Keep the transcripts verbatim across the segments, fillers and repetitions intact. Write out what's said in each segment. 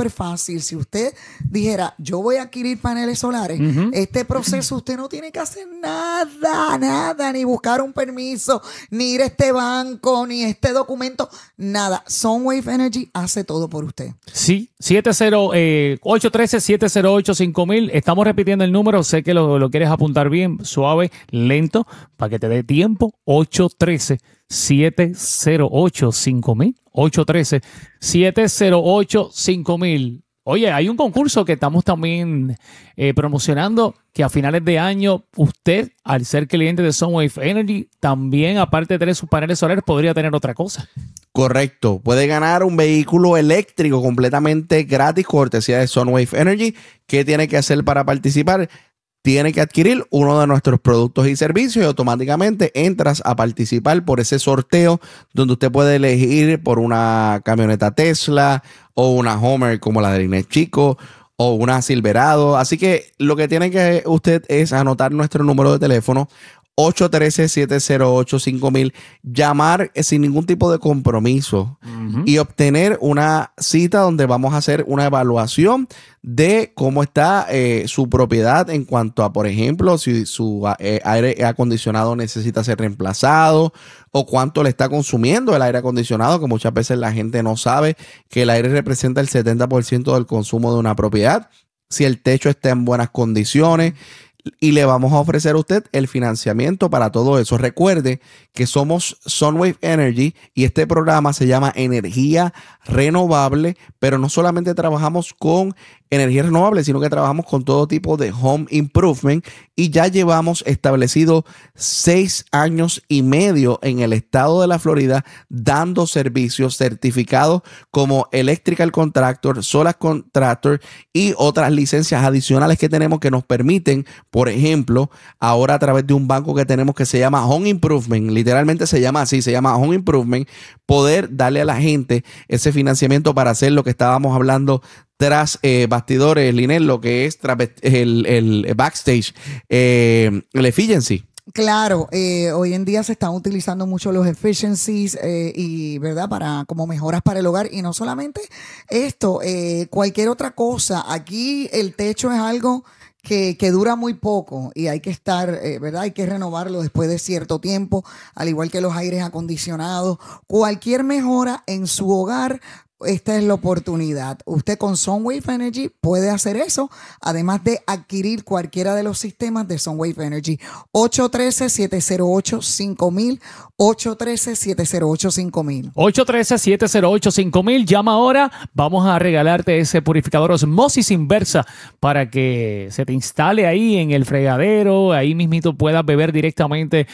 súper fácil. Si usted dijera, yo voy a adquirir paneles solares, uh-huh. este proceso usted no tiene que hacer nada, nada, ni buscar un permiso, ni ir a este banco, ni este documento, nada. Sunwave Energy hace todo por usted. Sí, ocho uno tres, siete cero ocho, cinco mil. Estamos repitiendo el número. Sé que lo, lo quieres apuntar bien, suave, lento, para que te dé tiempo. ocho uno tres, siete cero ocho, cinco mil. ocho uno tres, siete cero ocho, cinco mil. Oye, hay un concurso que estamos también eh, promocionando, que a finales de año usted, al ser cliente de Sunwave Energy, también, aparte de tener sus paneles solares, podría tener otra cosa. Correcto. Puede ganar un vehículo eléctrico completamente gratis, cortesía de Sunwave Energy. ¿Qué tiene que hacer para participar? Tiene que adquirir uno de nuestros productos y servicios y automáticamente entras a participar por ese sorteo donde usted puede elegir por una camioneta Tesla o una Homer como la de Inés Chico o una Silverado. Así que lo que tiene que usted es anotar nuestro número de teléfono ocho uno tres, siete cero ocho, cinco mil, llamar sin ningún tipo de compromiso uh-huh. y obtener una cita donde vamos a hacer una evaluación de cómo está eh, su propiedad en cuanto a, por ejemplo, si su eh, aire acondicionado necesita ser reemplazado o cuánto le está consumiendo el aire acondicionado, que muchas veces la gente no sabe que el aire representa el setenta por ciento del consumo de una propiedad, si el techo está en buenas condiciones. Y le vamos a ofrecer a usted el financiamiento para todo eso. Recuerde que somos Sunwave Energy y este programa se llama Energía Renovable, pero no solamente trabajamos con energía renovable, sino que trabajamos con todo tipo de home improvement y ya llevamos establecido seis años y medio en el estado de la Florida dando servicios certificados como Electrical Contractor, Solar Contractor y otras licencias adicionales que tenemos que nos permiten, por ejemplo, ahora a través de un banco que tenemos que se llama Home Improvement, literalmente se llama así, se llama Home Improvement, poder darle a la gente ese financiamiento para hacer lo que estábamos hablando tras eh, bastidores, Linel, lo que es tras el, el backstage, eh, el efficiency. Claro, eh, hoy en día se están utilizando mucho los efficiencies eh, y, ¿verdad? Para como mejoras para el hogar. Y no solamente esto, eh, cualquier otra cosa. Aquí el techo es algo que, que dura muy poco y hay que estar, eh, ¿verdad? Hay que renovarlo después de cierto tiempo, al igual que los aires acondicionados. Cualquier mejora en su hogar, esta es la oportunidad. Usted con Sunwave Energy puede hacer eso, además de adquirir cualquiera de los sistemas de Sunwave Energy. ocho uno tres, siete cero ocho, cinco mil, ocho uno tres, siete cero ocho, cinco mil. ocho uno tres, siete cero ocho, cinco mil. Llama ahora. Vamos a regalarte ese purificador Osmosis Inversa para que se te instale ahí en el fregadero. Ahí mismito puedas beber directamente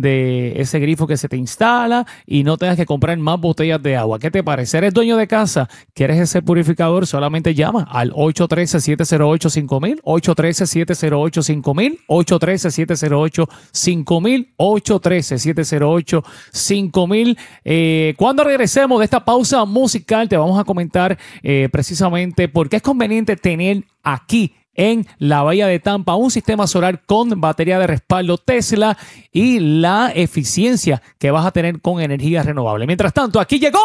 de ese grifo que se te instala y no tengas que comprar más botellas de agua. ¿Qué te parece? ¿Eres dueño de casa? ¿Quieres ese purificador? Solamente llama al ocho uno tres, siete cero ocho, cinco mil, ocho uno tres, siete cero ocho, cinco mil, ocho uno tres, siete cero ocho, cinco mil, ocho uno tres, siete cero ocho, cinco mil. Eh, cuando regresemos de esta pausa musical te vamos a comentar eh, precisamente por qué es conveniente tener aquí en la Bahía de Tampa un sistema solar con batería de respaldo Tesla y la eficiencia que vas a tener con energía renovable. Mientras tanto, aquí llegó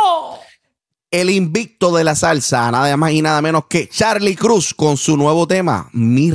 el invicto de la salsa, nada más y nada menos que Charly Cruz con su nuevo tema, Mi